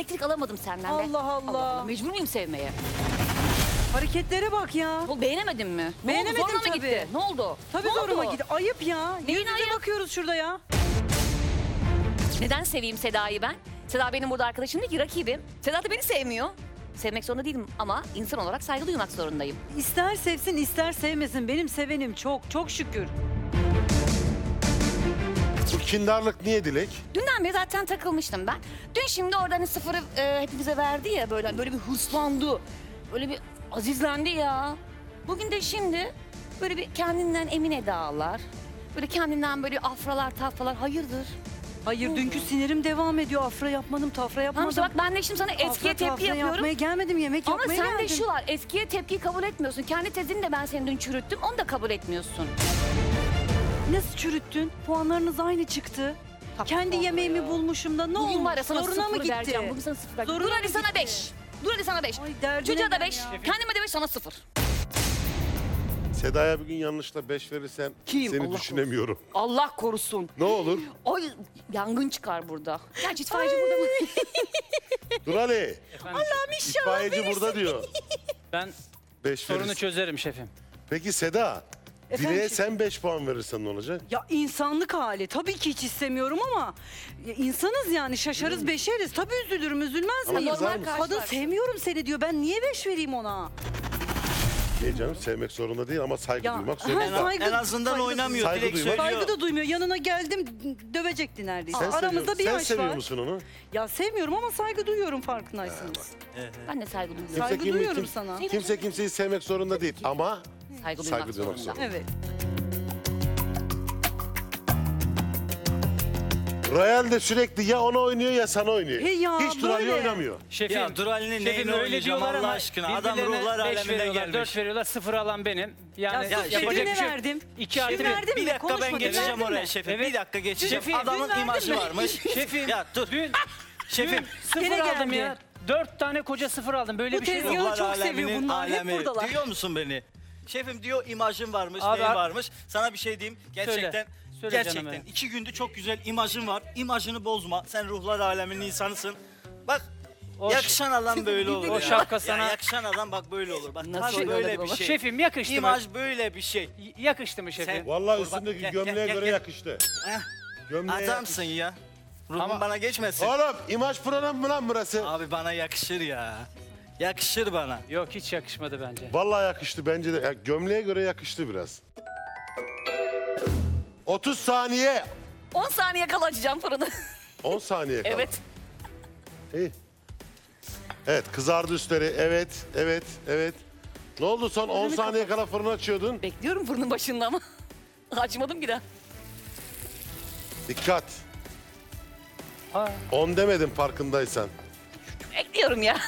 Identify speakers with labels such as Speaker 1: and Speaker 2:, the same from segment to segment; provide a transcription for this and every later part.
Speaker 1: elektrik alamadım senden be.
Speaker 2: Allah Allah.
Speaker 1: Mecbur muyum sevmeye?
Speaker 2: Hareketlere bak ya.
Speaker 1: Beğenemedin mi? Ne
Speaker 2: Beğenemedim
Speaker 1: oldu? Zoruna mı
Speaker 2: tabii.
Speaker 1: gitti? Ne oldu?
Speaker 2: Tabii
Speaker 1: Ne
Speaker 2: zoruma
Speaker 1: oldu?
Speaker 2: gitti. Ayıp ya.
Speaker 1: Neyin
Speaker 2: Yüzüne
Speaker 1: ayıp?
Speaker 2: bakıyoruz şurada ya.
Speaker 1: Neden seveyim Seda'yı ben? Seda benim burada arkadaşım değil ki, rakibim. Seda da beni sevmiyor. Sevmek zorunda değilim ama insan olarak saygı duymak zorundayım.
Speaker 2: İster sevsin ister sevmesin. Benim sevenim çok. Çok şükür.
Speaker 3: Bu kindarlık niye Dilek?
Speaker 1: Dünden beri zaten takılmıştım ben. Dün şimdi orada hani sıfırı hepimize verdi ya, böyle bir hırslandı. Böyle bir azizlendi ya. Bugün de şimdi böyle bir kendinden emin edalar. Böyle kendinden böyle afralar tafralar, hayırdır?
Speaker 2: Hayır dünkü sinirim devam ediyor. Afra yapmadım, tafra
Speaker 1: Tamam
Speaker 2: yapmadım.
Speaker 1: işte bak, ben de şimdi sana eskiye
Speaker 2: Afra,
Speaker 1: tepki
Speaker 2: tafra
Speaker 1: yapıyorum.
Speaker 2: Yapmaya gelmedim, yemek
Speaker 1: Ama
Speaker 2: yapmaya
Speaker 1: sende
Speaker 2: geldim.
Speaker 1: şu var, eskiye tepkiyi kabul etmiyorsun. Kendi tezini de ben senin dün çürüttüm, onu da kabul etmiyorsun.
Speaker 2: Nasıl çürüttün? Puanlarınız aynı çıktı.
Speaker 1: Haklı
Speaker 2: Kendi
Speaker 1: oldu
Speaker 2: yemeğimi
Speaker 1: ya.
Speaker 2: bulmuşum da ne
Speaker 1: Bugün
Speaker 2: olmuş?
Speaker 1: var ya sana
Speaker 2: Zoruna mı
Speaker 1: sıfır
Speaker 2: gitti?
Speaker 1: vereceğim. Bugün sana sıfır vereceğim.
Speaker 2: Zoruna
Speaker 1: Dur hadi
Speaker 2: mı
Speaker 1: sana
Speaker 2: gitti?
Speaker 1: 5. Dur hadi sana 5.
Speaker 2: Ay, derdine
Speaker 1: Çocuğa da
Speaker 2: gel
Speaker 1: 5.
Speaker 2: ya.
Speaker 1: Kendime de 5, sana 0.
Speaker 3: Seda'ya bir gün yanlışla 5 verirsen
Speaker 1: Kim?
Speaker 3: seni
Speaker 1: Allah
Speaker 3: düşünemiyorum.
Speaker 1: Allah korusun.
Speaker 3: Ne olur?
Speaker 1: Ay yangın çıkar burada. Gerçi itfaiyeci burada mı?
Speaker 3: Dur Ali.
Speaker 4: Efendim,
Speaker 3: İtfaiyeci burada diyor.
Speaker 4: ben
Speaker 3: 5
Speaker 4: sorunu
Speaker 3: verirsin.
Speaker 4: çözerim şefim.
Speaker 3: Peki Seda,
Speaker 2: Efendim
Speaker 3: Dile'ye
Speaker 2: şef?
Speaker 3: sen 5 puan verirsen ne olacak?
Speaker 2: Ya insanlık hali. Tabii ki hiç istemiyorum ama ya insanız yani, şaşarız beşeriz. Tabii üzülürüm, üzülmez
Speaker 3: Ama
Speaker 2: miyim?
Speaker 3: kızar mısın?
Speaker 2: Kadın sevmiyorum seni diyor. Ben niye 5 vereyim ona?
Speaker 3: Niye canım, sevmek zorunda değil ama saygı
Speaker 2: Ya,
Speaker 3: duymak
Speaker 2: ha,
Speaker 3: zorunda.
Speaker 2: saygı-
Speaker 5: En azından
Speaker 2: saygı-
Speaker 5: oynamıyor.
Speaker 3: saygı
Speaker 5: Direkt
Speaker 3: duymak.
Speaker 5: söylüyor.
Speaker 2: Saygı da duymuyor. Yanına geldim dövecekti neredeyse.
Speaker 3: Sen
Speaker 2: Aramızda bir
Speaker 3: sen
Speaker 2: yaş
Speaker 3: seviyor
Speaker 2: var.
Speaker 3: musun onu?
Speaker 2: Ya sevmiyorum ama saygı duyuyorum, farkındaysanız.
Speaker 1: Ben de saygı duyuyorum.
Speaker 2: Saygı duyuyorum sana.
Speaker 3: Kimse kimseyi sevmek zorunda değil ama
Speaker 1: Saygı
Speaker 3: Saygı
Speaker 1: duymak
Speaker 3: duymak
Speaker 1: zorunda.
Speaker 3: zorunda.
Speaker 2: Evet.
Speaker 3: Royal de sürekli ya ona oynuyor ya sana oynuyor.
Speaker 2: He ya,
Speaker 3: Hiç Durali
Speaker 2: böyle.
Speaker 3: oynamıyor.
Speaker 4: Şefim,
Speaker 5: Ya Durali'nin
Speaker 4: şefim
Speaker 5: neyini
Speaker 4: öyle
Speaker 5: oynayacağım
Speaker 4: diyorlar
Speaker 5: Allah
Speaker 4: ama
Speaker 5: aşkına? Adam
Speaker 4: birbirlerine
Speaker 5: ruhlar
Speaker 4: 5
Speaker 5: aleminden
Speaker 4: veriyorlar,
Speaker 5: gelmiş.
Speaker 4: 4 veriyorlar, 0 alan benim. Yani
Speaker 2: Ya,
Speaker 4: yapacak
Speaker 2: şefine
Speaker 4: bir şey yok.
Speaker 2: verdim.
Speaker 4: 2 artı
Speaker 2: Şefine
Speaker 4: bir.
Speaker 2: verdim
Speaker 5: Bir
Speaker 2: mi?
Speaker 5: dakika ben
Speaker 2: Konuşmadım,
Speaker 5: geçeceğim
Speaker 2: verdin
Speaker 5: oraya
Speaker 2: mi?
Speaker 5: şefim.
Speaker 4: Evet.
Speaker 5: Bir dakika geçeceğim.
Speaker 4: Şefim,
Speaker 5: Adamın
Speaker 2: dün
Speaker 5: imajı
Speaker 2: verdin mi?
Speaker 5: varmış.
Speaker 4: Şefim,
Speaker 5: Ya dur.
Speaker 4: dün
Speaker 5: Şefim.
Speaker 4: 0
Speaker 2: Gene
Speaker 4: aldım
Speaker 2: geldi.
Speaker 4: ya. 4 tane koca 0 aldım. Böyle
Speaker 2: Bu
Speaker 4: bir şey yok.
Speaker 2: tezgahı
Speaker 5: Ruhlar
Speaker 2: çok seviyor
Speaker 5: aleminin
Speaker 2: bunlar, hep
Speaker 5: alemi.
Speaker 2: buradalar.
Speaker 5: Duyuyor musun beni? Şefim diyor imajın varmış,
Speaker 4: Abi,
Speaker 5: neyin varmış. Sana bir şey diyeyim. Gerçekten,
Speaker 4: Söyle canım
Speaker 5: gerçekten
Speaker 4: benim.
Speaker 5: 2 gündür çok güzel imajın var. İmajını bozma. Sen ruhlar aleminin insanısın. Bak
Speaker 4: O
Speaker 5: yakışan adam böyle olur
Speaker 4: o
Speaker 5: ya.
Speaker 4: şapka sana-
Speaker 5: Ya yakışan adam bak böyle olur. Bak
Speaker 1: Nasıl
Speaker 5: tarzı böyle
Speaker 1: oynadı
Speaker 5: bir
Speaker 1: baba?
Speaker 5: şey.
Speaker 4: Şefim yakıştı mı?
Speaker 5: İmaj böyle bir şey.
Speaker 4: Yakıştı mı şefim?
Speaker 5: Sen-
Speaker 3: Vallahi
Speaker 5: Kurban,
Speaker 3: üstündeki
Speaker 5: gel,
Speaker 3: gömleğe
Speaker 5: gel,
Speaker 3: göre
Speaker 5: gel.
Speaker 3: yakıştı.
Speaker 5: Heh,
Speaker 3: Gömleğe
Speaker 5: adamsın ya. Ruhun
Speaker 4: Ama-
Speaker 5: bana geçmesin.
Speaker 3: Oğlum imaj programı mı lan burası?
Speaker 5: Abi bana yakışır ya. Yakışır bana.
Speaker 4: Yok, hiç yakışmadı bence.
Speaker 3: Vallahi yakıştı bence de. Ya, gömleğe göre yakıştı biraz. 30 saniye.
Speaker 1: 10 saniye kala açacağım fırını.
Speaker 3: 10 saniye kaldı.
Speaker 1: Evet.
Speaker 3: İyi. Evet kızardı üstleri. Evet, evet, evet. Ne oldu son 10 saniye kala fırını açıyordun?
Speaker 1: Bekliyorum fırının başında ama. Açmadım ki de.
Speaker 3: Dikkat.
Speaker 4: Ha.
Speaker 3: 10 demedim farkındaysan.
Speaker 1: Bekliyorum ya.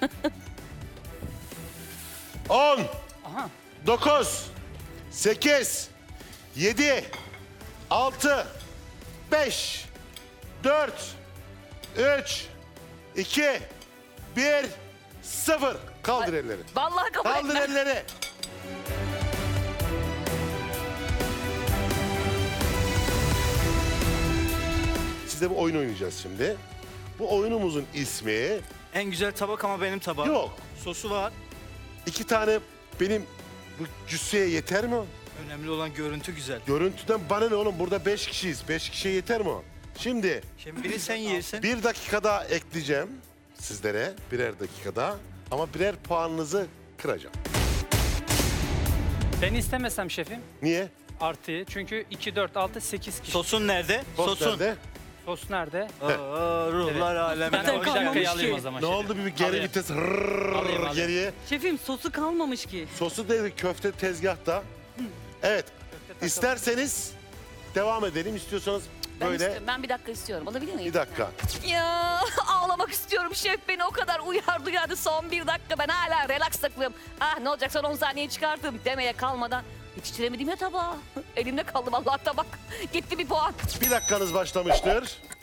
Speaker 3: 10,
Speaker 4: Aha.
Speaker 3: 9, 8, 7, 6, 5, 4, 3, 2, 1, 0. Kaldır elleri.
Speaker 1: Vallahi kabul
Speaker 3: Kaldır
Speaker 1: etmem.
Speaker 3: elleri. Size bir oyun oynayacağız şimdi. Bu oyunumuzun ismi
Speaker 5: En güzel tabak ama benim tabağım.
Speaker 3: yok.
Speaker 5: Sosu var.
Speaker 3: 2 tane benim bu cüsseye yeter mi o?
Speaker 5: Önemli olan görüntü güzel.
Speaker 3: Görüntüden bana ne oğlum? Burada 5 kişiyiz. 5 kişiye yeter mi o? Şimdi
Speaker 5: Şimdi biri sen yersin.
Speaker 3: 1 dakika daha ekleyeceğim sizlere. Birer dakika daha. Ama birer puanınızı kıracağım.
Speaker 4: Ben istemesem şefim
Speaker 3: Niye?
Speaker 4: artıyı. Çünkü 2, 4, 6, 8 kişi.
Speaker 5: Sosun nerede?
Speaker 3: Sos
Speaker 5: Sosun.
Speaker 3: nerede?
Speaker 4: Sos nerede?
Speaker 5: Aa, ruhlar
Speaker 4: Ben
Speaker 5: alemine
Speaker 4: de
Speaker 2: Zaten
Speaker 4: bir
Speaker 5: hoş
Speaker 2: kalmamış
Speaker 4: dakikayı
Speaker 5: geldin.
Speaker 4: alayım
Speaker 2: ki.
Speaker 4: o zaman
Speaker 3: Ne
Speaker 4: şefim.
Speaker 3: oldu bir geri
Speaker 4: Alayım.
Speaker 3: vites
Speaker 4: Alayım.
Speaker 3: geriye.
Speaker 2: Şefim sosu kalmamış ki.
Speaker 3: Sosu dedi köfte tezgahta. Evet. İsterseniz devam edelim. İstiyorsanız böyle
Speaker 1: Ben bir dakika istiyorum. Alabilir miyim?
Speaker 3: bir dakika.
Speaker 1: Ya ağlamak istiyorum. Şef beni o kadar uyardı son 1 dakika. Ben hala relax takılıyorum. Ah ne olacak, son 10 saniye çıkarttım demeye kalmadan. Yetiştiremedim ya tabağı. Elimde kaldı vallahi tabak. Gitti bir puan.
Speaker 3: Bir dakikanız başlamıştır.